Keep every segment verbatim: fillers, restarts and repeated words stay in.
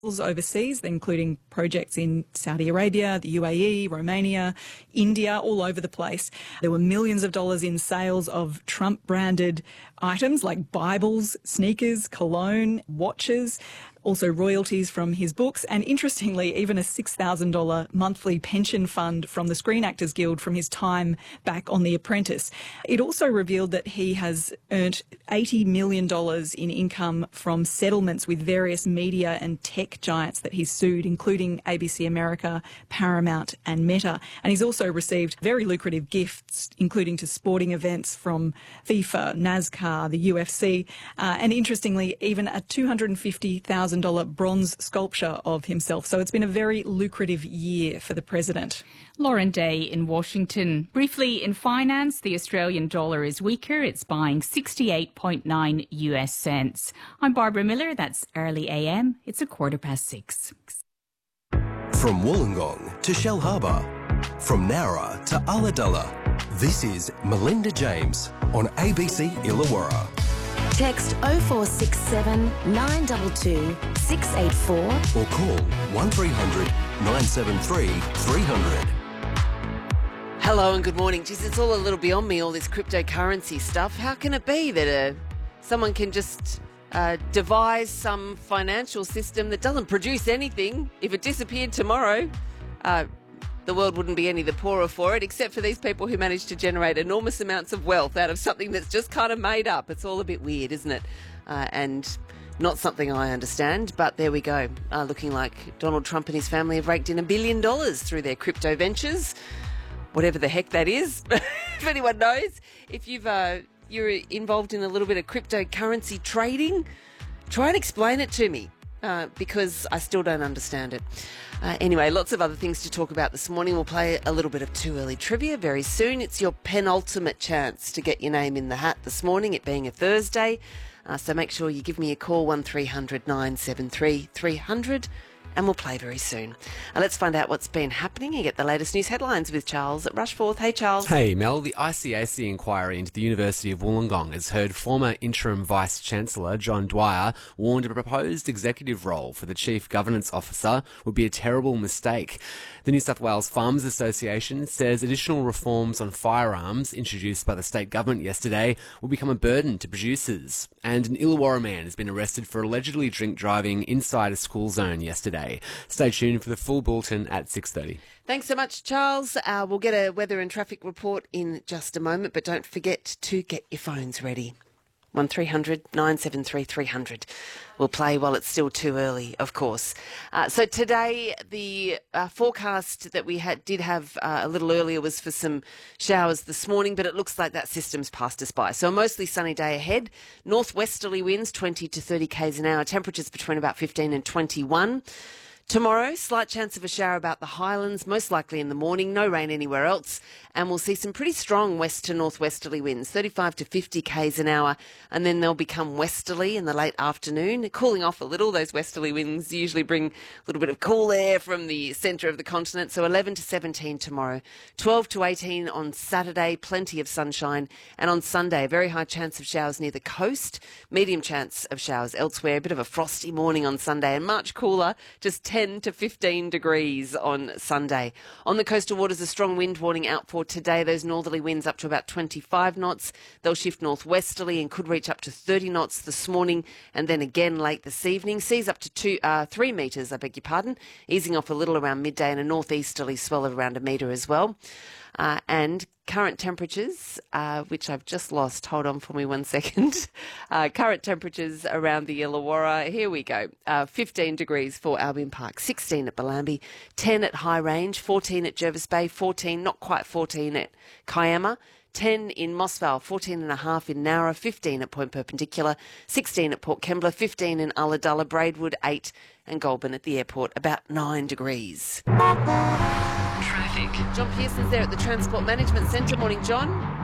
overseas, including projects in Saudi Arabia, the U A E, Romania, India, all over the place. There were millions of dollars in sales of Trump-branded items like Bibles, sneakers, cologne, watches, also royalties from his books, and interestingly, even a six thousand dollars monthly pension fund from the Screen Actors Guild from his time back on The Apprentice. It also revealed that he has earned eighty million dollars in income from settlements with various media and tech giants that he's sued, including A B C America, Paramount and Meta. And he's also received very lucrative gifts, including to sporting events from FIFA, NASCAR, the U F C, uh, and interestingly, even a two hundred fifty thousand dollars bronze sculpture of himself. So it's been a very lucrative year for the president. Lauren Day in Washington. Briefly, in finance, the Australian dollar is weaker. It's buying sixty-eight point nine U S cents. I'm Barbara Miller. That's early A M. It's a quarter past six. From Wollongong to Shell Harbour, from Nowra to Ulladulla, this is Melinda James on A B C Illawarra. Text oh four six seven, nine two two, six eight four or call one three hundred, nine seven three, three hundred. Hello and good morning. Geez, it's all a little beyond me, all this cryptocurrency stuff. How can it be that uh, someone can just uh, devise some financial system that doesn't produce anything? If it disappeared tomorrow, uh, the world wouldn't be any the poorer for it, except for these people who manage to generate enormous amounts of wealth out of something that's just kind of made up. It's all a bit weird, isn't it? Uh, and not something I understand, but there we go. Uh, looking like Donald Trump and his family have raked in a billion dollars through their crypto ventures, whatever the heck that is. If anyone knows, if you've uh, you're involved in a little bit of cryptocurrency trading, try and explain it to me. Uh, because I still don't understand it. Uh, anyway, lots of other things to talk about this morning. We'll play a little bit of Too Early Trivia very soon. It's your penultimate chance to get your name in the hat this morning, it being a Thursday. Uh, so make sure you give me a call, one three hundred, nine seven three, three hundred, and we'll play very soon. Uh, let's find out what's been happening and get the latest news headlines with Charles at Rushforth. Hey, Charles. Hey, Mel. The I C A C inquiry into the University of Wollongong has heard former interim Vice-Chancellor John Dwyer warned a proposed executive role for the Chief Governance Officer would be a terrible mistake. The New South Wales Farmers Association says additional reforms on firearms introduced by the state government yesterday will become a burden to producers. And an Illawarra man has been arrested for allegedly drink driving inside a school zone yesterday. Stay tuned for the full bulletin at six thirty. Thanks so much, Charles. Uh, we'll get a weather and traffic report in just a moment, but don't forget to get your phones ready. one three hundred, nine seven three, three hundred. We'll play while it's still too early, of course. Uh, so today, the uh, forecast that we had did have uh, a little earlier was for some showers this morning, but it looks like that system's passed us by. So a mostly sunny day ahead. Northwesterly winds twenty to thirty k's an hour. Temperatures between about fifteen and twenty-one. Tomorrow, slight chance of a shower about the Highlands, most likely in the morning, no rain anywhere else, and we'll see some pretty strong west to northwesterly winds, thirty-five to fifty k's an hour, and then they'll become westerly in the late afternoon, cooling off a little. Those westerly winds usually bring a little bit of cool air from the centre of the continent, so eleven to seventeen tomorrow, twelve to eighteen on Saturday, plenty of sunshine, and on Sunday, a very high chance of showers near the coast, medium chance of showers elsewhere, a bit of a frosty morning on Sunday, and much cooler, just ten to fifteen degrees on Sunday. On the coastal waters, a strong wind warning out for today. Those northerly winds up to about twenty-five knots. They'll shift northwesterly and could reach up to thirty knots this morning and then again late this evening. Seas up to two, uh, three metres, I beg your pardon, easing off a little around midday, and a northeasterly swell of around a metre as well. Uh, and current temperatures, uh, which I've just lost. Hold on for me one second. Uh, current temperatures around the Illawarra. Here we go. Uh, fifteen degrees for Albion Park, sixteen at Bellambi, ten at High Range, fourteen at Jervis Bay, fourteen, not quite fourteen at Kiama, ten in Mossvale, fourteen and a half in Nowra, fifteen at Point Perpendicular, sixteen at Port Kembla, fifteen in Ulladulla, Braidwood, eight, and Goulburn at the airport, about nine degrees. Traffic. John Pearson's there at the Transport Management Centre. Morning, John.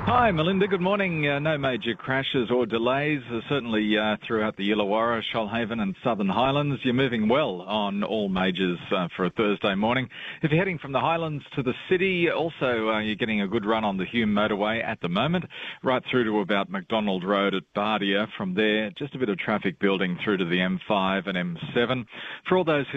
Hi, Melinda. Good morning. Uh, no major crashes or delays, uh, certainly uh, throughout the Illawarra, Shoalhaven and Southern Highlands. You're moving well on all majors uh, for a Thursday morning. If you're heading from the Highlands to the city, also uh, you're getting a good run on the Hume motorway at the moment, right through to about McDonald Road at Bardia. From there, just a bit of traffic building through to the M five and M seven. For all those who